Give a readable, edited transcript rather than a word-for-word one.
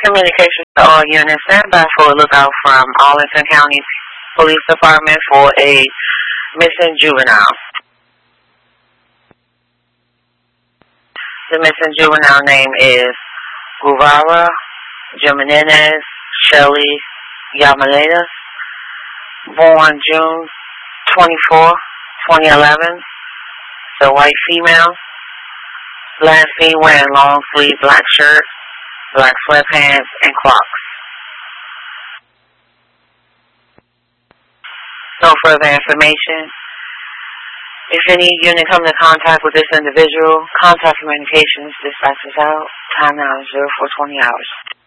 Communications to all units. Stand by for a lookout from Arlington County Police Department for a missing juvenile. The missing juvenile name is Guevara Jimenez Shelly Yamalena, born June 24, 2011. The white female, last seen wearing long sleeve black shirt, black sweatpants, and Crocs. No further information. If any unit come into contact with this individual, contact communications, dispatches out. Time now is 0420 hours.